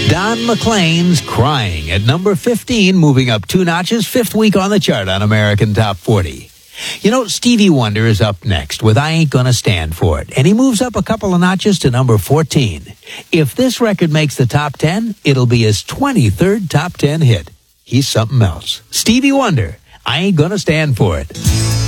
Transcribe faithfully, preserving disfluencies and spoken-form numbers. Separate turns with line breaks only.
Don McLean's Crying at number fifteen, moving up two notches, fifth week on the chart on American Top forty. You know, Stevie Wonder is up next with I Ain't Gonna Stand For It, and he moves up a couple of notches to number fourteen. If this record makes the top ten, it'll be his twenty-third top ten hit. He's something else. Stevie Wonder, I Ain't Gonna Stand For It.